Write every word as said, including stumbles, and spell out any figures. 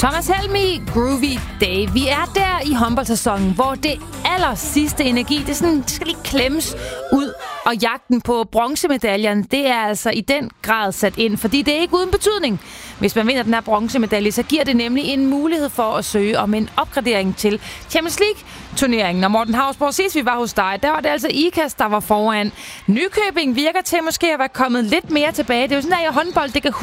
Thomas Helmig, Groovy Day. Vi er der i håndboldsæsonen, hvor det aller sidste energi, det, sådan, det skal lige klemmes ud. Og jagten på bronzemedaljen, det er altså i den grad sat ind, fordi det er ikke uden betydning. Hvis man vinder den her bronzemedalje, så giver det nemlig en mulighed for at søge om en opgradering til Champions League-turneringen. Og Morten Hausborg, sidst vi var hos dig, der var det altså Ikast, der var foran. Nykøbing virker til måske at være kommet lidt mere tilbage. Det er jo sådan, at i håndbold, det kan